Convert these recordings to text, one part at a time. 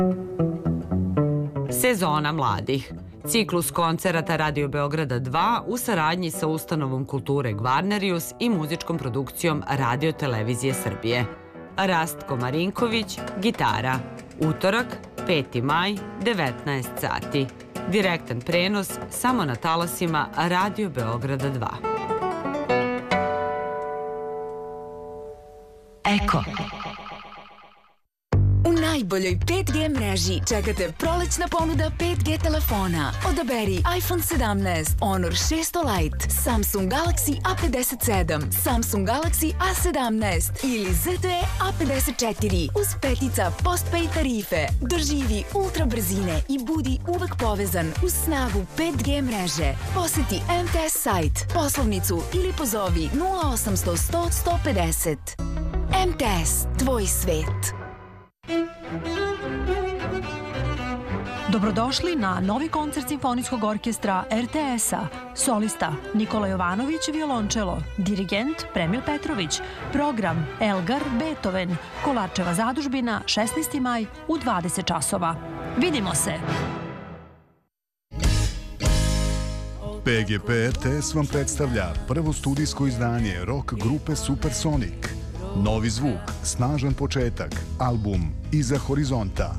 Sezona mladih. Ciklus koncerata Radio Beograda 2 u saradnji sa Ustanovom kulture Gvarnerius i muzičkom produkcijom Radio Televizije Srbije. Rastko Marinković, gitara. Utorak, 5. maj, 19 sati. Direktan prenos samo na talasima Radio Beograda 2. Eko. U najboljoj 5G mreži čekate prolećna ponuda 5G telefona. Odaberi iPhone 17, Honor 600 Lite, Samsung Galaxy A57, Samsung Galaxy A17 ili ZTE A54 uz petica postpaid tarife. Doživi ultra brzine i budi uvek povezan uz snagu 5G mreže. Poseti MTS sajt, poslovnicu ili pozovi 0800 100 150. MTS, tvoj svet. Dobrodošli na novi koncert Simfonijskog orkestra RTS-a. Solista Nikola Jovanović, violončelo. Dirigent Premil Petrović. Program Elgar, Beethoven. Kolarčeva zadužbina, 16. maj u 20 časova. Vidimo se! PGP RTS vam predstavlja prvo studijsko izdanje rock grupe Supersonic. Novi zvuk, snažan početak, album Iza horizonta.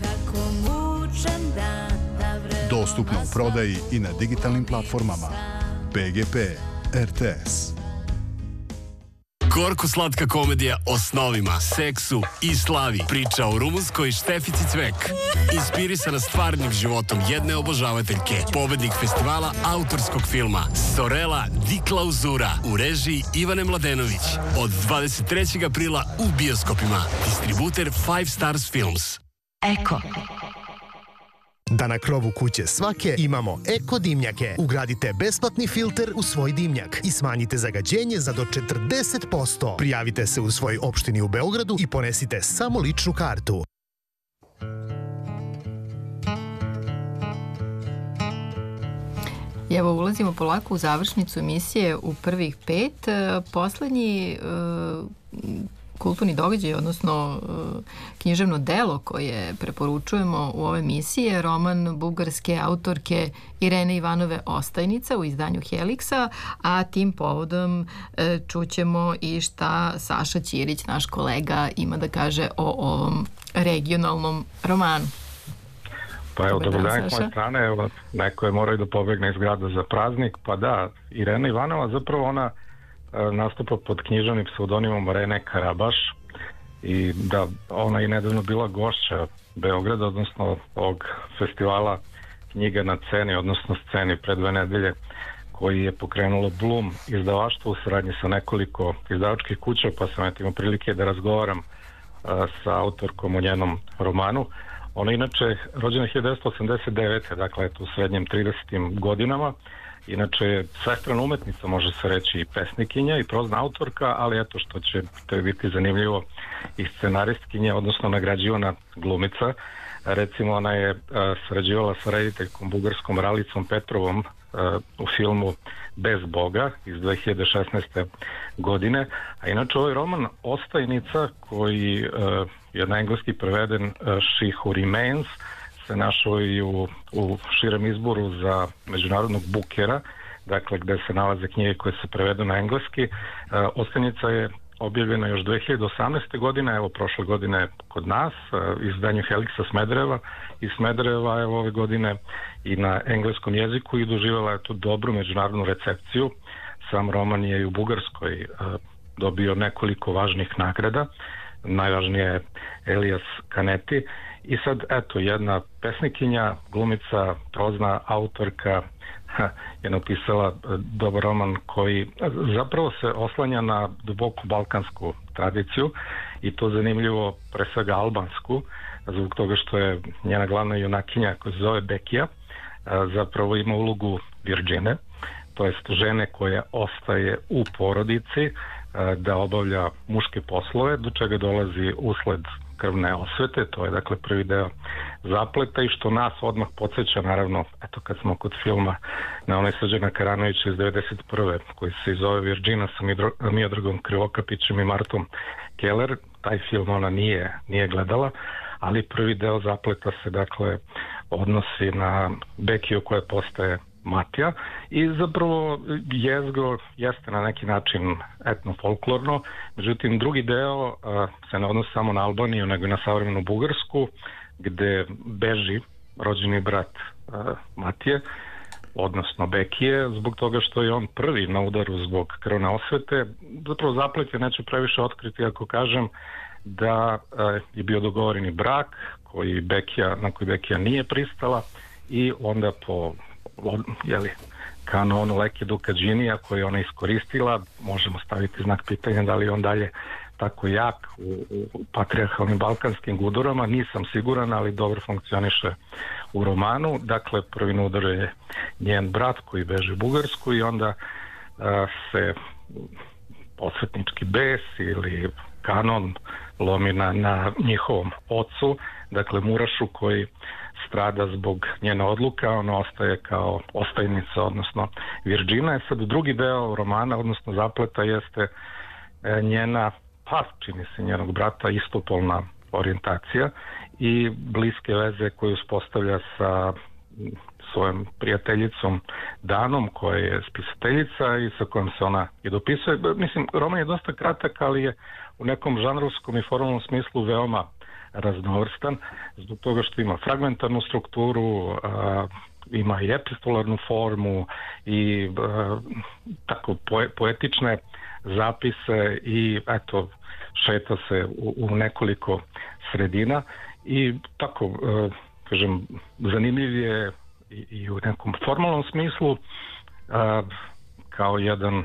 Dostupno u prodaji i na digitalnim platformama. PGP RTS. Gorko-slatka komedija o snovima, seksu i slavi. Priča o rumunskoj Štefici Cvek. Inspirisana stvarnim životom jedne obožavateljke. Pobednik festivala autorskog filma Sorela di Klauzura u režiji Ivane Mladenović. Od 23. aprila u bioskopima. Distributer Five Stars Films. Eko. Da na krovu kuće svake imamo eko dimnjake. Ugradite besplatni filter u svoj dimnjak i smanjite zagađenje za do 40%. Prijavite se u svoj opštini u Beogradu i ponesite samo ličnu kartu. I evo, ulazimo polako u završnicu emisije u prvih 5. Poslednji kulturni događaj, odnosno književno delo koje preporučujemo u ovoj emisiji je roman bugarske autorke Irene Ivanove Ostajnica u izdanju Heliksa, a tim povodom čućemo i šta Saša Ćirić, naš kolega, ima da kaže o ovom regionalnom romanu. Pa evo, dobar dan s moje strane, evo, neko je morao da pobegne iz grada za praznik, pa da, Irena Ivanova zapravo ona nastupa pod književnim pseudonimom Rene Karabaš i da ona je nedavno bila gošća Beograda, odnosno ovog festivala knjiga na ceni, odnosno sceni pre 2 nedelje koji je pokrenulo Blum izdavaštvo u saradnji sa nekoliko izdavačkih kuća, pa sam imao prilike da razgovaram sa autorkom o njenom romanu. Ona inače rođena 1989. Dakle u srednjim 30. godinama. Inače je svestrana umetnica, može se reći, i pesnikinja i prozna autorka, ali eto što će to biti zanimljivo, i scenaristkinja, odnosno nagrađivana glumica. Recimo ona je sarađivala sa rediteljkom bugarskom Ralicom Petrovom u filmu Bez Boga iz 2016. godine, a inače ovaj roman Ostajnica koji je na engleski preveden She Who Remains se našao i u širem izboru za međunarodnog Bookera, dakle gde se nalaze knjige koje se prevedu na engleski. Ostajnica je objavljena još 2018. godine, evo prošle godine kod nas, izdanju Heliksa Smedereva, i Smedereva je ove godine i na engleskom jeziku i doživjela je tu dobru međunarodnu recepciju. Sam roman je i u Bugarskoj dobio nekoliko važnih nagrada, najvažnije je Elias Kaneti. I sad, eto, jedna pesnikinja, glumica, prozna autorka je napisala dobar roman koji zapravo se oslanja na duboku balkansku tradiciju i to zanimljivo pre svega albansku, zbog toga što je njena glavna junakinja koja se zove Bekija, zapravo ima ulogu Virđine, to jest žene koja ostaje u porodici da obavlja muške poslove, do čega dolazi usled krvne osvete, to je dakle prvi deo zapleta, i što nas odmah podsjeća, naravno, eto kad smo kod filma, na onaj Srđana Karanovića iz 1991. koji se zove Virđina sa Miodragom Krivokapićem i Martom Keller. Taj film ona nije gledala, ali prvi deo zapleta se dakle odnosi na Bekiju koja postaje Matija i zapravo jezgro jeste na neki način etno-folklorno, međutim drugi deo se ne odnosi samo na Albaniju nego i na savremenu Bugarsku gde beži rođeni brat Matije, odnosno Bekije, zbog toga što je on prvi na udaru zbog krvne osvete. Zapravo zaplet je, neću previše otkriti ako kažem da je bio dogovoreni brak na koji Bekija nije pristala i onda po kanonu Leke Dukađinija koji je ona iskoristila, možemo staviti znak pitanja da li je on dalje tako jak u patrijarhalnim balkanskim gudurama, nisam siguran, ali dobro funkcioniše u romanu. Dakle, prvi na udaru je njen brat koji beži u Bugarsku i onda se osvetnički bes ili kanon lomi na njihovom ocu, dakle Murašu koji strada zbog njene odluka, ona ostaje kao ostajnica, odnosno virđina. Sad drugi deo romana, odnosno zapleta, jeste njena, čini se njenog brata, istopolna orijentacija i bliske veze koje uspostavlja sa svojom prijateljicom Danom koja je spisateljica i sa kojom se ona i dopisuje. Mislim, roman je dosta kratak, ali je u nekom žanrovskom i formalnom smislu veoma raznovrstan, zbog toga što ima fragmentarnu strukturu, ima i epistolarnu formu i tako poetične zapise i eto šeta se u nekoliko sredina i tako kažem zanimljiv je i u nekom formalnom smislu kao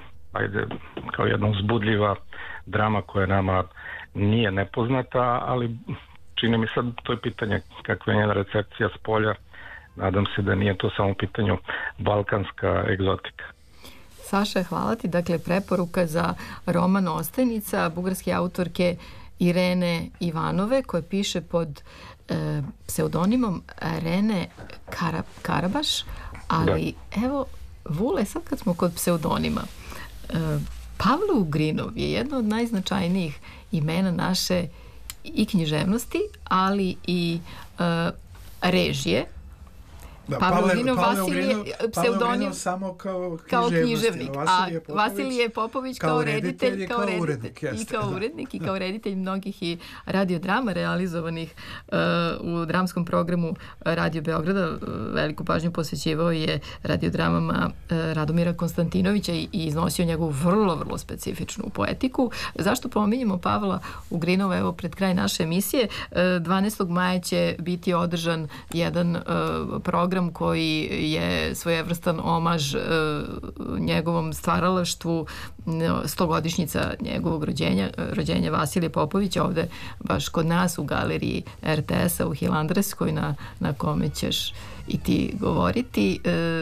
jedna uzbudljiva drama koja nama nije nepoznata, ali čini mi sad to je pitanje kakva je njena recepcija s polja. Nadam se da nije to samo u pitanju balkanska egzotika. Saša, hvala ti. Dakle, preporuka za roman Ostajnica bugarske autorke Irene Ivanove koja piše pod pseudonimom Rene Karabaš, ali evo, Vule, sad kad smo kod pseudonima, Pavle Ugrinov je jedno od najznačajnijih imena naše i književnosti, ali i režije. Da, Pavle Ugrinov, pseudonim samo kao književnik, a Vasilije Popović kao reditelj, kao urednik i kao reditelj mnogih i radiodrama realizovanih u dramskom programu Radio Beograda. Veliku pažnju posvećivao je radiodramama Radomira Konstantinovića i iznosio njegovu vrlo, vrlo specifičnu poetiku. Zašto pominjemo Pavla Ugrinova? Evo, pred kraj naše emisije 12. maja će biti održan jedan program koji je svojevrstan omaž njegovom stvaralaštvu, 100-godišnjica njegovog rođenja Vasilija Popovića, ovde baš kod nas u galeriji RTS-a u Hilandarskoj, na kome ćeš i ti govoriti.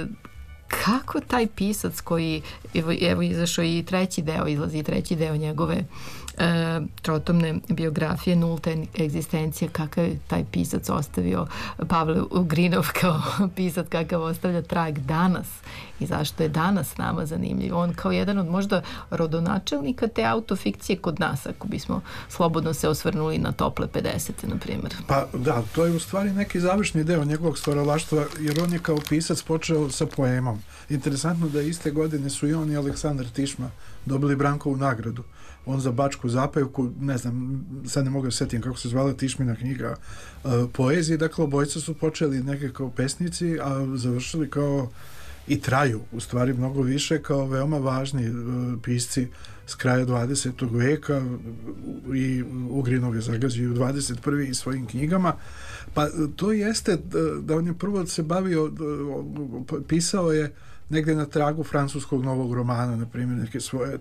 Kako taj pisac koji, evo izašao i izlazi treći deo njegove trotomne biografije Nulta egzistencija, kakav je taj pisac ostavio Pavle Ugrinov kao pisac, kakav ostavlja trag danas i zašto je danas nama zanimljiv. On kao jedan od možda rodonačelnika te autofikcije kod nas, ako bismo slobodno se osvrnuli na tople 50. na primjer. Pa da, to je u stvari neki završni deo njegovog stvaralaštva, jer on je kao pisac počeo sa poemom. Interesantno da iste godine su i on i Aleksandar Tišma dobili Brankovu nagradu. On za Bačku zapevku, ne znam, sad ne mogu da setim kako se zvala Tišmina knjiga poezije, dakle obojica su počeli neke kao pesnici, a završili kao i traju, u stvari mnogo više, kao veoma važni pisci s kraja 20. veka i Ugrinov je zagazio u 21. i svojim knjigama. Pa to jeste da on je prvo se bavio, pisao je negde na tragu francuskog novog romana, na primjer, neke svoje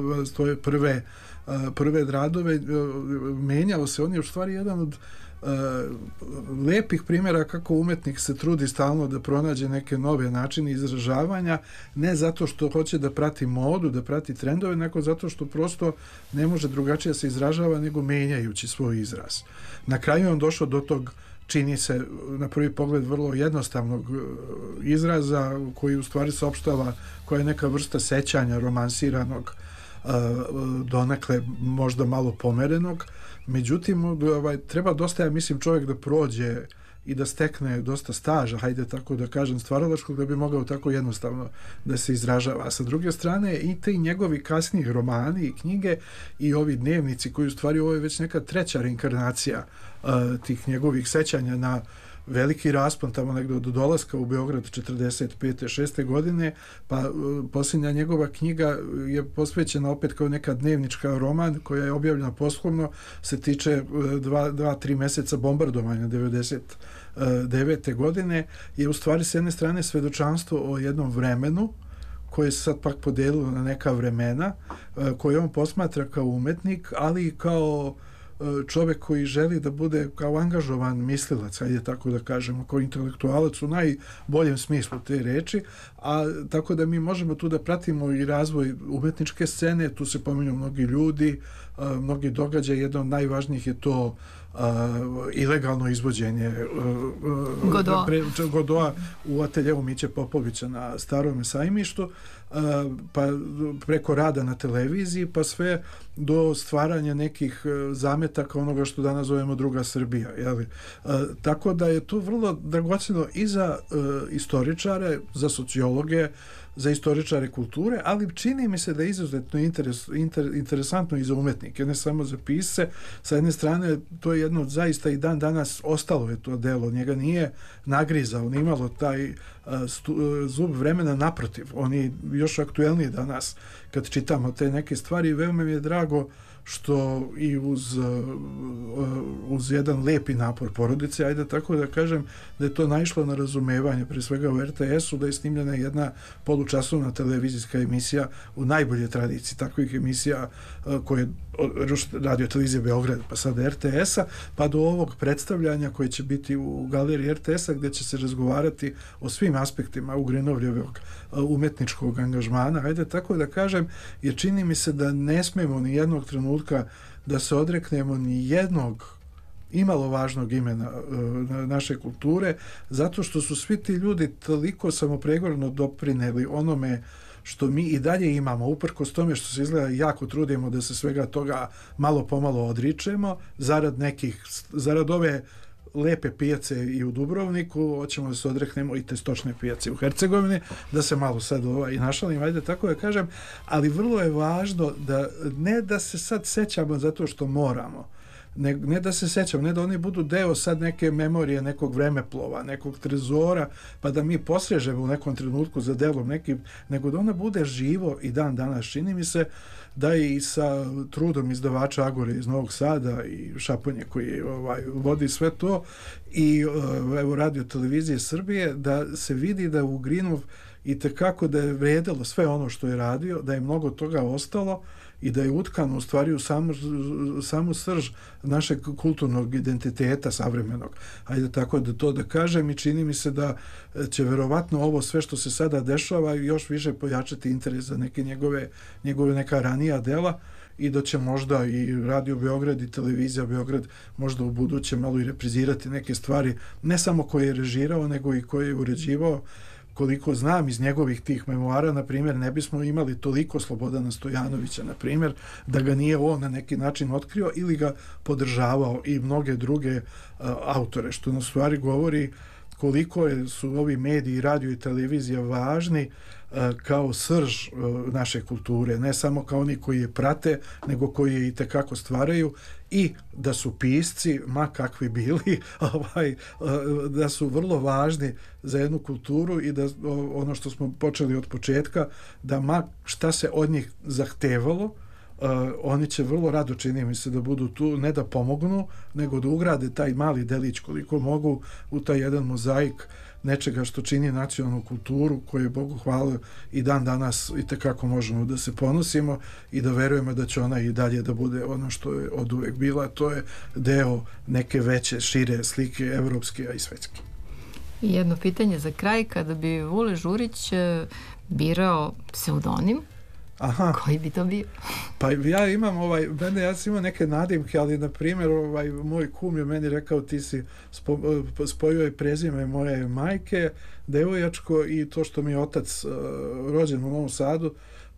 prve radove, menjao se. On je u stvari jedan od lepih primjera kako umetnik se trudi stalno da pronađe neke nove načine izražavanja, ne zato što hoće da prati modu, da prati trendove, nego zato što prosto ne može drugačije se izražava nego menjajući svoj izraz. Na kraju je on došao do tog, čini se na prvi pogled vrlo jednostavnog izraza koji u stvari saopštava koja je neka vrsta sećanja romansiranog donekle možda malo pomerenog. Međutim, treba dosta, ja mislim, čovjek da prođe i da stekne dosta staža, hajde tako da kažem, stvaralačkog, da bi mogao tako jednostavno da se izražava. A sa druge strane, i te njegovi kasniji romani i knjige i ovi dnevnici koji u stvari ovo je već neka treća reinkarnacija tih njegovih sećanja na veliki raspon tamo negdje od dolaska u Beograd 45. 6. godine, pa posljednja njegova knjiga je posvećena opet kao neka dnevnička roman koja je objavljena poslovno, se tiče 2-3 mjeseca bombardovanja 99. godine, je u stvari s jedne strane svedočanstvo o jednom vremenu koje se sad pak podelilo na neka vremena, koje on posmatra kao umetnik, ali i kao čovjek koji želi da bude kao angažovan mislilac, ajde tako da kažemo, kao intelektualac u najboljem smislu te reči, a tako da mi možemo tu da pratimo i razvoj umetničke scene, tu se pominju mnogi ljudi, mnogi događaji, jedan od najvažnijih je to ilegalno izvođenje Godoa u ateljevu Miće Popovića na Starom sajmištu, pa preko rada na televiziji, pa sve do stvaranja nekih zametaka onoga što danas zovemo druga Srbija. Jeli? Tako da je to vrlo dragoceno i za istoričare, za sociologe, za istoričare kulture, ali čini mi se da je izuzetno interesantno i za umetnike, ne samo za pisce. Sa jedne strane, to je jedno zaista i dan danas ostalo je to delo, njega nije nagrizao, nije imalo taj zub vremena, naprotiv, on je još aktuelniji danas kad čitamo te neke stvari. Veoma mi je drago što i uz jedan lepi napor porodice, ajde tako da kažem, da je to naišlo na razumevanje, pre svega u RTS-u, da je snimljena jedna polučasovna televizijska emisija u najbolje tradiciji takvih emisija koje Radio Televizije Beograd, pa sada RTS-a, pa do ovog predstavljanja koje će biti u galeriji RTS-a, gdje će se razgovarati o svim aspektima Ugrinovljevog umetničkog angažmana, ajde tako da kažem, jer čini mi se da ne smemo ni jednog trenutka da se odreknemo ni jednog imalo važnog imena naše kulture, zato što su svi ti ljudi toliko samopregorno doprineli onome što mi i dalje imamo, uprkos tome što se izgleda jako trudimo da se svega toga malo pomalo odričemo, zarad ove lepe pijace i u Dubrovniku, hoćemo da se odreknemo i te stočne pijace u Hercegovini, da se malo sad i našalim, ajde tako da kažem, ali vrlo je važno da ne da se sad sećamo zato što moramo, ne da se sećam, ne da oni budu deo sad neke memorije, nekog vremeplova, nekog trezora, pa da mi posrežemo u nekom trenutku za delom nekim, nego da ona bude živo i dan danas. Čini mi se da i sa trudom izdavača Agore iz Novog Sada i Šaponje koji vodi sve to i evo Radio Televizije Srbije, da se vidi da u Ugrinov i tekako da je vredelo sve ono što je radio, da je mnogo toga ostalo i da je utkano u stvari u samu srž našeg kulturnog identiteta savremenog. Hajde tako da to da kažem, i čini mi se da će verovatno ovo sve što se sada dešava još više pojačati interes za neke njegove neka ranija dela i da će možda i Radio Beograd i Televizija Beograd možda u buduće malo i reprizirati neke stvari, ne samo koje je režirao, nego i koje je uređivao. Koliko znam iz njegovih tih memoara, na primjer, ne bismo imali toliko Slobodana Stojanovića, na primjer, da ga nije on na neki način otkrio ili ga podržavao i mnoge druge autore, što na stvari govori koliko su ovi mediji, radio i televizija važni kao srž naše kulture, ne samo kao oni koji je prate, nego koji je i tekako stvaraju, i da su pisci, ma kakvi bili, da su vrlo važni za jednu kulturu i da ono što smo počeli od početka, da ma šta se od njih zahtevalo, oni će vrlo rado, čini mi se, da budu tu, ne da pomognu, nego da ugrade taj mali delić koliko mogu u taj jedan mozaik nečega što čini nacionalnu kulturu, koje, Bogu hvala, i dan danas i tekako možemo da se ponosimo i da verujemo da će ona i dalje da bude ono što je od uvek bila, to je deo neke veće, šire slike evropske, a i svetske. I jedno pitanje za kraj, kada bi Vule Žurić birao pseudonim, aha, koji bi to bio? Pa ja imam ja sam imao neke nadimke, ali na primjer moj kum je meni rekao, ti si spojio je prezime moje majke, devojačko, i to što mi je otac rođen u Novom Sadu,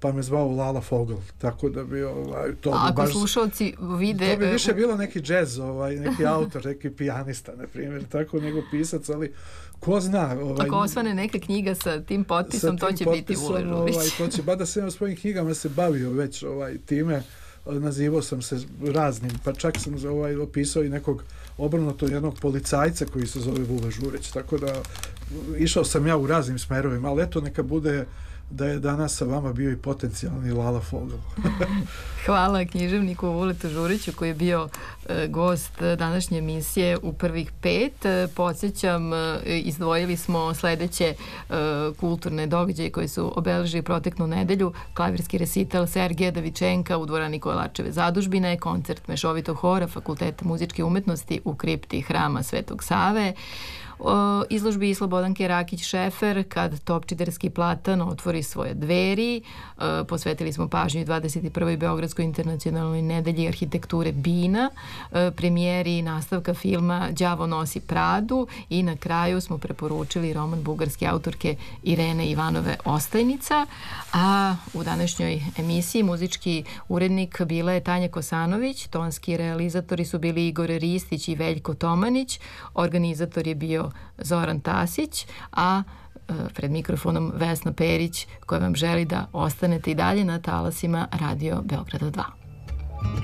pa me zvao Lala Fogel, tako da bi to ako baš, slušalci vide... To bi više bilo neki džez, neki autor, neki pijanista, na primjer, tako nego pisac, ali ko zna... Ako osvane neka knjiga sa tim potpisom, to će biti Vule Žurić. To će, da sam u svojim knjigama se bavio već time, nazivao sam se raznim, pa čak sam opisao i nekog obrnuto jednog policajca koji se zove Vule Žurić, tako da išao sam ja u raznim smerovima, ali eto neka bude da je danas sa vama bio i potencijalni Lala Fogel. Hvala književniku Vuletu Žuriću koji je bio gost današnje emisije u prvih 5. Podsjećam, izdvojili smo sledeće kulturne događaje koji su obeležili proteklu nedelju: klavirski resital Sergeja Davičenka u dvorani Kojelačeve zadužbine, koncert mešovitog hora Fakulteta muzičke umetnosti u kripti Hrama Svetog Save, izložbi Slobodanke Rakić-Šefer Kad Topčiderski platan otvori svoje dveri. Posvetili smo pažnju 21. Beogradskoj internacionalnoj nedelji arhitekture Bina, premijeri nastavka filma Đavo nosi Pradu i na kraju smo preporučili roman bugarske autorke Irene Ivanove Ostajnica. A u današnjoj emisiji muzički urednik bila je Tanja Kosanović, tonski realizatori su bili Igor Ristić i Veljko Tomanić, organizator je bio Zoran Tasić, a pred mikrofonom Vesna Perić, koja vam želi da ostanete i dalje na talasima Radio Beograda 2.